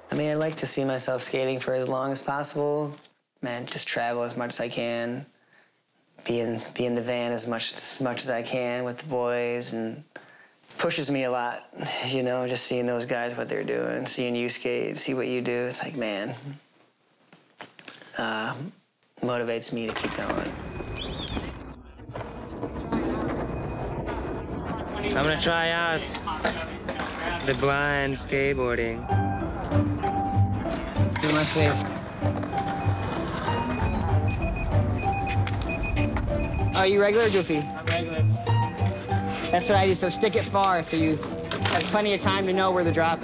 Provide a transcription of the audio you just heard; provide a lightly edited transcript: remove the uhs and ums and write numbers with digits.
I mean, I'd like to see myself skating for as long as possible. Man, just travel as much as I can. Be in the van as much as I can with the boys, and pushes me a lot, you know, just seeing those guys, what they're doing, seeing you skate, see what you do. It's like, man, motivates me to keep going. I'm gonna try out the blind skateboarding. Do my face. Are you regular or goofy? I'm regular. That's what I do, so stick it far so you have plenty of time to know where the drop is.